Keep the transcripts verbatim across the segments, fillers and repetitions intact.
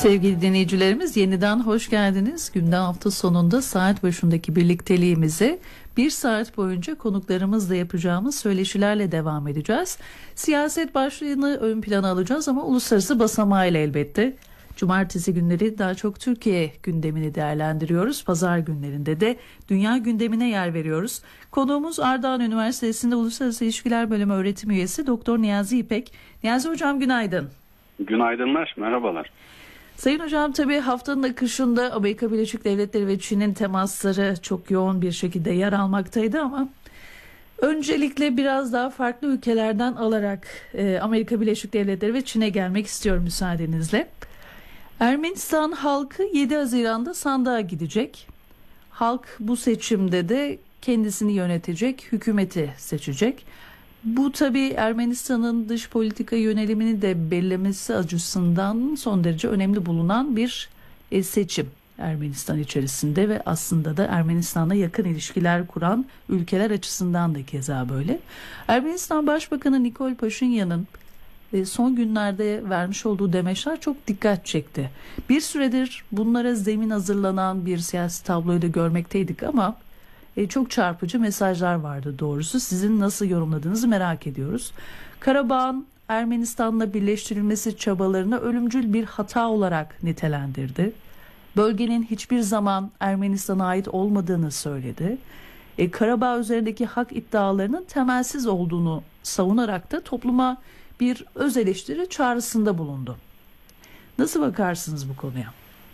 Sevgili dinleyicilerimiz, yeniden hoş geldiniz. Gündem hafta sonunda saat başındaki birlikteliğimizi bir saat boyunca konuklarımızla yapacağımız söyleşilerle devam edeceğiz. Siyaset başlığını ön plana alacağız ama uluslararası basamağıyla elbette. Cumartesi günleri daha çok Türkiye gündemini değerlendiriyoruz. Pazar günlerinde de dünya gündemine yer veriyoruz. Konuğumuz Ardahan Üniversitesi'nde Uluslararası İlişkiler Bölümü öğretim üyesi Doktor Niyazi İpek. Niyazi Hocam, günaydın. Günaydınlar, merhabalar. Sayın Hocam, tabii haftanın akışında Amerika Birleşik Devletleri ve Çin'in temasları çok yoğun bir şekilde yer almaktaydı ama öncelikle biraz daha farklı ülkelerden alarak e, Amerika Birleşik Devletleri ve Çin'e gelmek istiyorum müsaadenizle. Ermenistan halkı yedi Haziran'da sandığa gidecek. Halk bu seçimde de kendisini yönetecek hükümeti seçecek. Bu tabii Ermenistan'ın dış politika yönelimini de belirlemesi açısından son derece önemli bulunan bir e, seçim Ermenistan içerisinde ve aslında da Ermenistan'la yakın ilişkiler kuran ülkeler açısından da keza böyle. Ermenistan Başbakanı Nikol Paşinyan'ın e, son günlerde vermiş olduğu demeçler çok dikkat çekti. Bir süredir bunlara zemin hazırlanan bir siyasi tabloyu da görmekteydik ama E, çok çarpıcı mesajlar vardı doğrusu. Sizin nasıl yorumladığınızı merak ediyoruz. Karabağ'ın Ermenistan'la birleştirilmesi çabalarını ölümcül bir hata olarak nitelendirdi. Bölgenin hiçbir zaman Ermenistan'a ait olmadığını söyledi. E, Karabağ üzerindeki hak iddialarının temelsiz olduğunu savunarak da topluma bir öz eleştiri çağrısında bulundu. Nasıl bakarsınız bu konuya?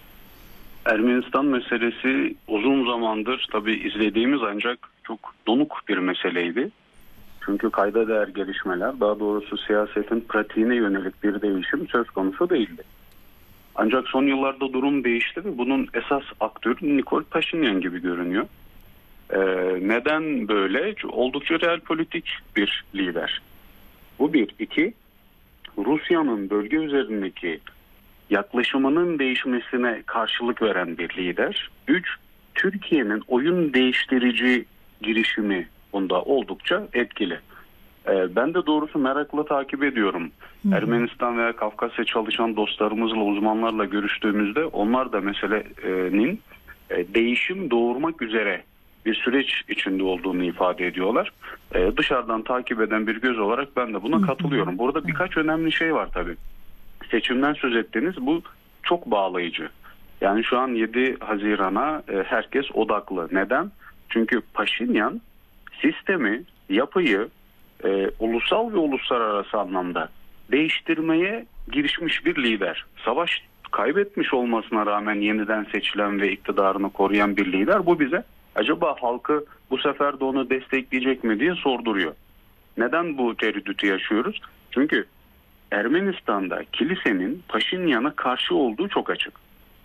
Ermenistan meselesi uzun zamandır tabii izlediğimiz ancak çok donuk bir meseleydi. Çünkü kayda değer gelişmeler, daha doğrusu siyasetin pratiğine yönelik bir değişim söz konusu değildi. Ancak son yıllarda durum değişti ve bunun esas aktörü Nikol Paşinyan gibi görünüyor. Ee, neden böyle? Oldukça realpolitik bir lider. Bu bir. İki, Rusya'nın bölge üzerindeki yaklaşımının değişmesine karşılık veren bir lider. Üç, Türkiye'nin oyun değiştirici girişimi bunda oldukça etkili. Ee, ben de doğrusu merakla takip ediyorum. Hmm. Ermenistan veya Kafkasya çalışan dostlarımızla, uzmanlarla görüştüğümüzde onlar da meselenin e, değişim doğurmak üzere bir süreç içinde olduğunu ifade ediyorlar. Ee, dışarıdan takip eden bir göz olarak ben de buna hmm. katılıyorum. Burada birkaç önemli şey var tabii. Seçimden söz ettiniz, bu çok bağlayıcı. Yani şu an yedi Haziran'a e, herkes odaklı. Neden? Çünkü Paşinyan sistemi, yapıyı e, ulusal ve uluslararası anlamda değiştirmeye girişmiş bir lider. Savaş kaybetmiş olmasına rağmen yeniden seçilen ve iktidarını koruyan bir lider. Bu bize acaba halkı bu sefer de onu destekleyecek mi diye sorduruyor. Neden bu tereddütü yaşıyoruz? Çünkü Ermenistan'da kilisenin Paşinyan'a karşı olduğu çok açık.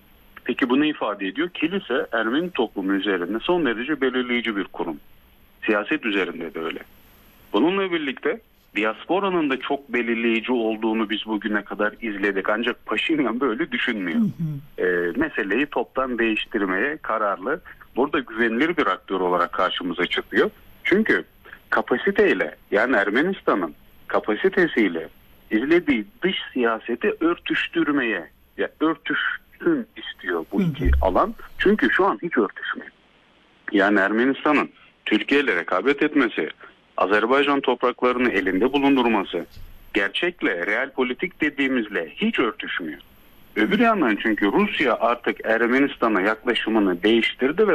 Peki bu ne ifade ediyor? Kilise Ermeni toplumu üzerinde son derece belirleyici bir kurum. Siyaset üzerinde de öyle. Bununla birlikte diasporanın da çok belirleyici olduğunu biz bugüne kadar izledik. Ancak Paşinyan böyle düşünmüyor. Hı hı. E, meseleyi toptan değiştirmeye kararlı. Burada güvenilir bir aktör olarak karşımıza çıkıyor. Çünkü kapasiteyle, yani Ermenistan'ın kapasitesiyle izlediği dış siyaseti örtüştürmeye, ya örtüşsün istiyor bu iki alan. Çünkü şu an hiç örtüşmüyor. Yani Ermenistan'ın Türkiye ile rekabet etmesi, Azerbaycan topraklarını elinde bulundurması, gerçekle, real politik dediğimizle hiç örtüşmüyor. Öbür yandan çünkü Rusya artık Ermenistan'a yaklaşımını değiştirdi ve